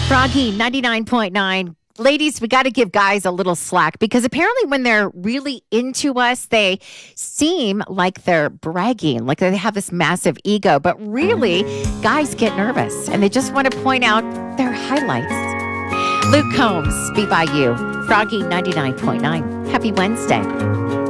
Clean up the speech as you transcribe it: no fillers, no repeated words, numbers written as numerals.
Froggy 99.9. Ladies, we got to give guys a little slack because apparently when they're really into us, they seem like they're bragging, like they have this massive ego. But really, guys get nervous and they just want to point out their highlights. Luke Combs, Be By You, Froggy 99.9. Happy Wednesday.